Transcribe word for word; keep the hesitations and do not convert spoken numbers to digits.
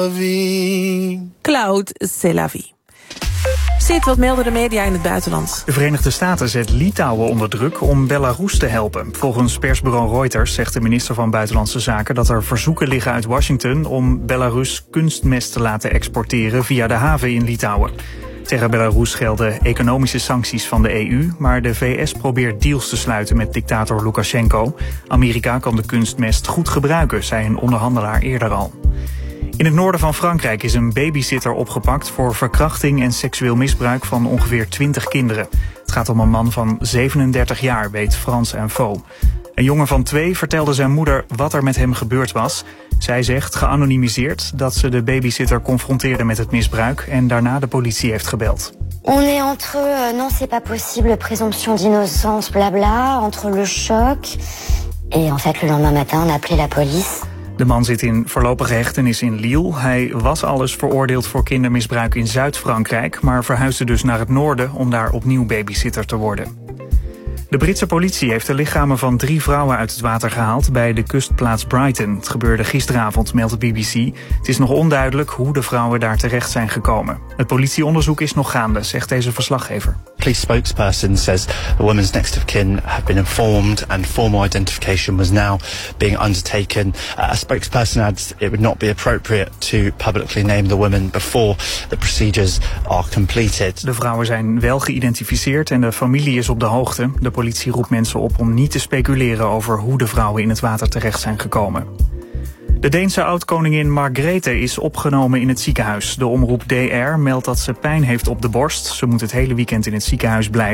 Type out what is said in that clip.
Cloud, c'est la vie. Zit, wat melden de media in het buitenland? De Verenigde Staten zet Litouwen onder druk om Belarus te helpen. Volgens persbureau Reuters zegt de minister van Buitenlandse Zaken dat er verzoeken liggen uit Washington om Belarus kunstmest te laten exporteren via de haven in Litouwen. Tegen Belarus gelden economische sancties van de E U, maar de V S probeert deals te sluiten met dictator Lukashenko. Amerika kan de kunstmest goed gebruiken, zei een onderhandelaar eerder al. In het noorden van Frankrijk is een babysitter opgepakt voor verkrachting en seksueel misbruik van ongeveer twintig kinderen. Het gaat om een man van zevenendertig jaar, weet France Info. Een jongen van twee vertelde zijn moeder wat er met hem gebeurd was. Zij zegt, geanonimiseerd, dat ze de babysitter confronteerde met het misbruik en daarna de politie heeft gebeld. On est entre euh, non c'est pas possible, présomption d'innocence, blabla, entre le choc. Et en fait le lendemain matin on a appelé la police. De man zit in voorlopige hechtenis in Lille. Hij was alles veroordeeld voor kindermisbruik in Zuid-Frankrijk, maar verhuisde dus naar het noorden om daar opnieuw babysitter te worden. De Britse politie heeft de lichamen van drie vrouwen uit het water gehaald bij de kustplaats Brighton. Het gebeurde gisteravond, meldt de B B C. Het is nog onduidelijk hoe de vrouwen daar terecht zijn gekomen. Het politieonderzoek is nog gaande, zegt deze verslaggever. Police spokesperson says the woman's next of kin have been informed and formal identification was now being undertaken. Uh, a spokesperson adds it would not be appropriate to publicly name the women before the procedures are completed. De vrouwen zijn wel geïdentificeerd en de familie is op de hoogte. De politie roept mensen op om niet te speculeren over hoe de vrouwen in het water terecht zijn gekomen. De Deense oud-koningin Margrethe is opgenomen in het ziekenhuis. De omroep D R meldt dat ze pijn heeft op de borst. Ze moet het hele weekend in het ziekenhuis blijven.